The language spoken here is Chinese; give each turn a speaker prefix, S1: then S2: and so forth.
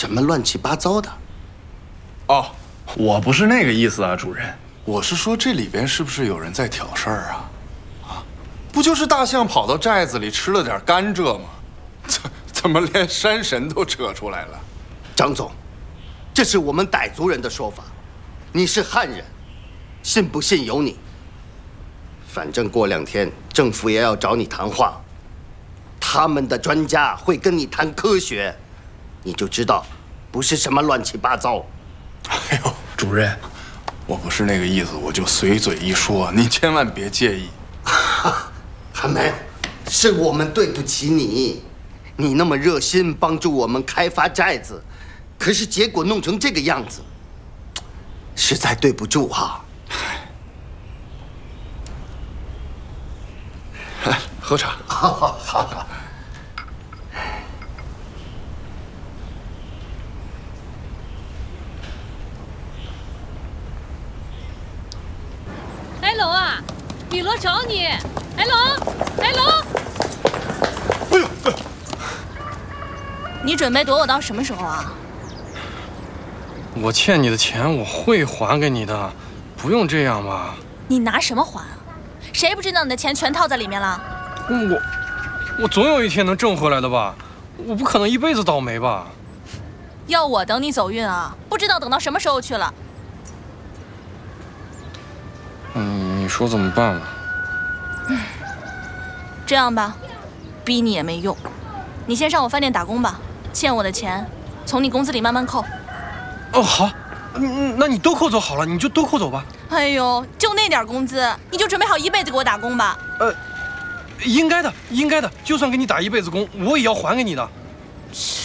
S1: 什么乱七八糟的。
S2: 哦，我不是那个意思啊，主任。
S3: 我是说这里边是不是有人在挑事儿啊？啊，不就是大象跑到寨子里吃了点甘蔗吗？怎么连山神都扯出来了？
S1: 张总，这是我们傣族人的说法，你是汉人，信不信由你。反正过2天政府也要找你谈话，他们的专家会跟你谈科学，你就知道不是什么乱七八糟。
S3: 哎呦，
S2: 主任，
S3: 我不是那个意思，我就随嘴一说，您千万别介意。
S1: 韩梅，是我们对不起你，你那么热心帮助我们开发寨子，可是结果弄成这个样子，实在对不住哈。
S3: 喝茶。
S1: 好。
S4: 海龙啊，碧罗找你。海龙，海龙。
S3: 哎呦！
S5: 你准备躲我到什么时候啊？
S6: 我欠你的钱我会还给你的，不用这样吧？
S5: 你拿什么还啊？谁不知道你的钱全套在里面了？
S6: 我总有一天能挣回来的吧？我不可能一辈子倒霉吧？
S5: 要我等你走运啊，不知道等到什么时候去了。
S6: 你说怎么办啊？
S5: 这样吧，逼你也没用，你先上我饭店打工吧，欠我的钱从你工资里慢慢扣。
S6: 哦，好，那你都扣走好了，你就都扣走吧。
S5: 哎呦，就那点工资，你就准备好一辈子给我打工吧？
S6: 应该的，就算给你打一辈子工，我也要还给你的。
S5: 切。